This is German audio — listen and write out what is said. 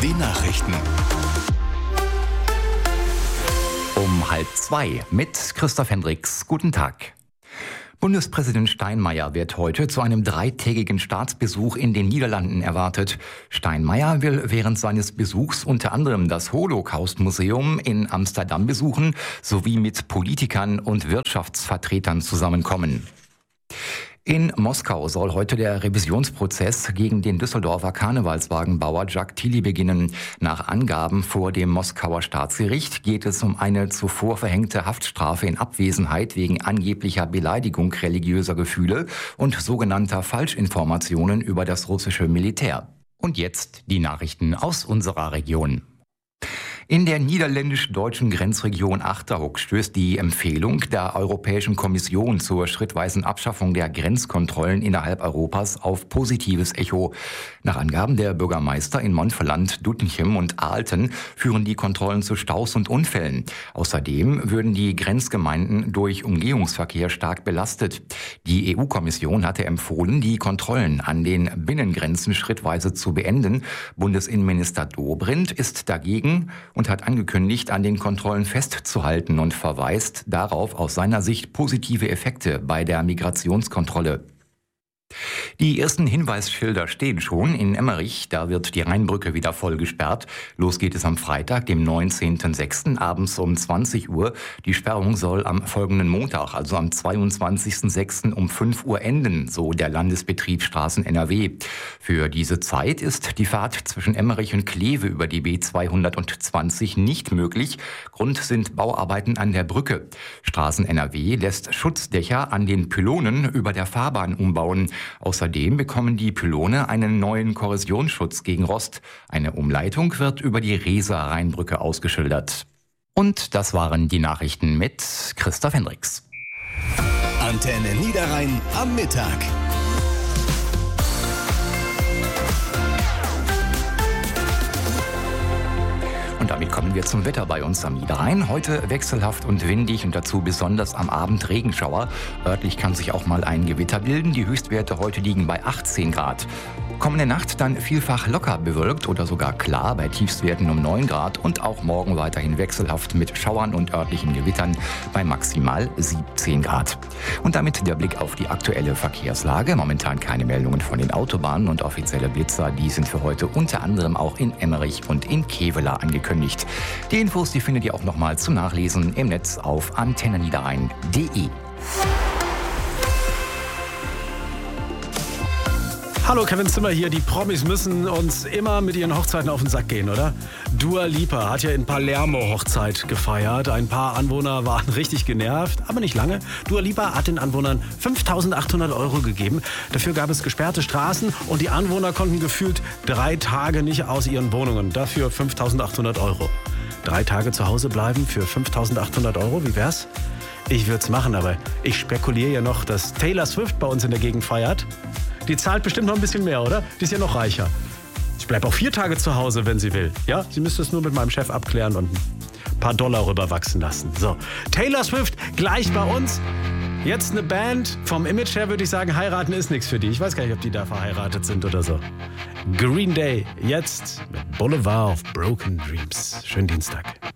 Die Nachrichten. Um 1:30 mit Christoph Hendricks. Guten Tag. Bundespräsident Steinmeier wird heute zu einem 3-tägigen Staatsbesuch in den Niederlanden erwartet. Steinmeier will während seines Besuchs unter anderem das Holocaust-Museum in Amsterdam besuchen sowie mit Politikern und Wirtschaftsvertretern zusammenkommen. In Moskau soll heute der Revisionsprozess gegen den Düsseldorfer Karnevalswagenbauer Jacques Tilly beginnen. Nach Angaben vor dem Moskauer Staatsgericht geht es um eine zuvor verhängte Haftstrafe in Abwesenheit wegen angeblicher Beleidigung religiöser Gefühle und sogenannter Falschinformationen über das russische Militär. Und jetzt die Nachrichten aus unserer Region. In der niederländisch-deutschen Grenzregion Achterhoek stößt die Empfehlung der Europäischen Kommission zur schrittweisen Abschaffung der Grenzkontrollen innerhalb Europas auf positives Echo. Nach Angaben der Bürgermeister in Montferland, Doetinchem und Aalten führen die Kontrollen zu Staus und Unfällen. Außerdem würden die Grenzgemeinden durch Umgehungsverkehr stark belastet. Die EU-Kommission hatte empfohlen, die Kontrollen an den Binnengrenzen schrittweise zu beenden. Bundesinnenminister Dobrindt ist dagegen und hat angekündigt, an den Kontrollen festzuhalten und verweist darauf aus seiner Sicht positive Effekte bei der Migrationskontrolle. Die ersten Hinweisschilder stehen schon in Emmerich. Da wird die Rheinbrücke wieder voll gesperrt. Los geht es am Freitag, dem 19.06. abends um 20 Uhr. Die Sperrung soll am folgenden Montag, also am 22.06. um 5 Uhr enden, so der Landesbetrieb Straßen NRW. Für diese Zeit ist die Fahrt zwischen Emmerich und Kleve über die B220 nicht möglich. Grund sind Bauarbeiten an der Brücke. Straßen NRW lässt Schutzdächer an den Pylonen über der Fahrbahn umbauen. Außerdem bekommen die Pylone einen neuen Korrosionsschutz gegen Rost. Eine Umleitung wird über die Reser-Rheinbrücke ausgeschildert. Und das waren die Nachrichten mit Christoph Hendricks. Antenne Niederrhein am Mittag. Und damit kommen wir zum Wetter bei uns am Niederrhein. Heute wechselhaft und windig und dazu besonders am Abend Regenschauer. Örtlich kann sich auch mal ein Gewitter bilden. Die Höchstwerte heute liegen bei 18 Grad. Kommende Nacht dann vielfach locker bewölkt oder sogar klar bei Tiefstwerten um 9 Grad und auch morgen weiterhin wechselhaft mit Schauern und örtlichen Gewittern bei maximal 17 Grad. Und damit der Blick auf die aktuelle Verkehrslage. Momentan keine Meldungen von den Autobahnen und offizielle Blitzer. Die sind für heute unter anderem auch in Emmerich und in Kevela angekündigt. Die Infos, die findet ihr auch nochmal zum Nachlesen im Netz auf antenneniederrhein.de. Hallo, Kevin Zimmer hier. Die Promis müssen uns immer mit ihren Hochzeiten auf den Sack gehen, oder? Dua Lipa hat ja in Palermo Hochzeit gefeiert. Ein paar Anwohner waren richtig genervt, aber nicht lange. Dua Lipa hat den Anwohnern 5.800 € gegeben. Dafür gab es gesperrte Straßen und die Anwohner konnten gefühlt 3 Tage nicht aus ihren Wohnungen. Dafür 5.800 €. 3 Tage zu Hause bleiben für 5.800 €, wie wär's? Ich würd's machen, aber ich spekuliere ja noch, dass Taylor Swift bei uns in der Gegend feiert. Die zahlt bestimmt noch ein bisschen mehr, oder? Die ist ja noch reicher. Ich bleibe auch 4 Tage zu Hause, wenn sie will. Ja, sie müsste es nur mit meinem Chef abklären und ein paar Dollar rüberwachsen lassen. So, Taylor Swift gleich bei uns. Jetzt eine Band. Vom Image her würde ich sagen, heiraten ist nichts für die. Ich weiß gar nicht, ob die da verheiratet sind oder so. Green Day, jetzt mit Boulevard of Broken Dreams. Schönen Dienstag.